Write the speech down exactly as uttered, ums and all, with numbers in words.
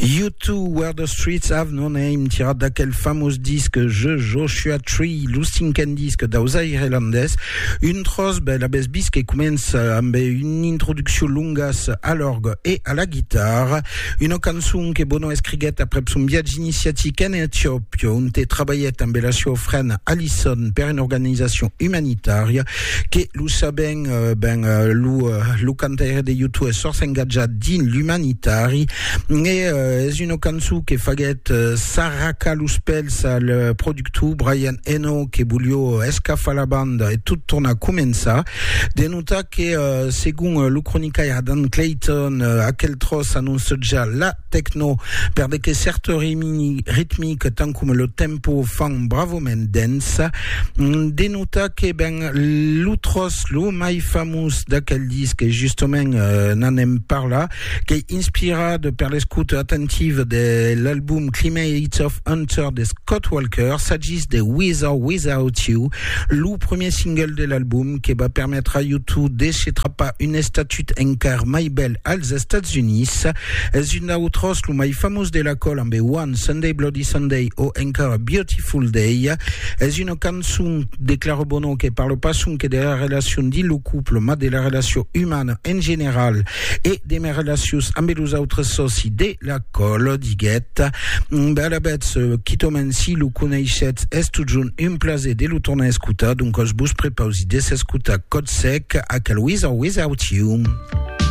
U two, Where the Streets Have No Name, tiré d'aquel fameux disque Je Joshua Tree, l'Ustinken disque d'Ausa Irlandes. Une trosse, ben, la baisse bisque qui commence avec une introduction longasse à l'orgue et à la guitare. Une chanson que Bono escriguet après son viaggio iniziatique en Éthiopie, où il travaillait en Bellasio Fren Allison per une organisation humanitaire, que nous savons, ben, le cantaire de U two est sorti engagé dans l'humanitaire. Et euh, c'est une chanson qui fait euh, Sarah Kaluspels, le producteur Brian Eno, qui voulait escaffer la bande et tout tourne à commencer. Denota que euh, selon le chroniqueur Adam Clayton, euh, à quel trosse annonce déjà la techno, perdait que certains rythmiques tant comme le tempo fan bravo men dance. Denota que ben l'outros, le my famous d'aquel disque justement euh, n'en aime pas là, qui inspira de per l'écoute attentive de l'album Climate of Hunter de Scott Walker, s'agisse de With or Without You, le premier single de l'album qui va permettre à U two d'échitra pas une statue encore my belle aux États-Unis. C'est une outros le my famous de la colle en One Sunday Bloody Sunday ou encore Beautiful Day. C'est une chanson déclare Bono qui parle pas son que de la relation dit le couple, mais de la relation humaine en général et des mes relations avec les autres soci de la colle diguette. Ben la bête qui si le connaissez est toujours un plaisir de le tourner à escuta, donc je vous prépare aussi de s'escuta code sec à quel With or Without You.